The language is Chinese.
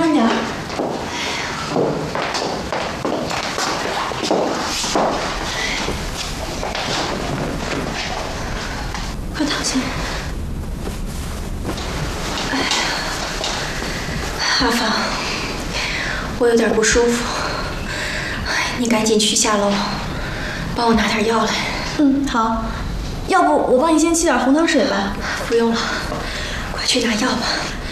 慢点。快躺下。哎呀，阿芳，我有点不舒服，你赶紧去下楼，帮我拿点药来。 嗯，好。要不我帮你先沏点红糖水吧？ 不用了，快去拿药吧。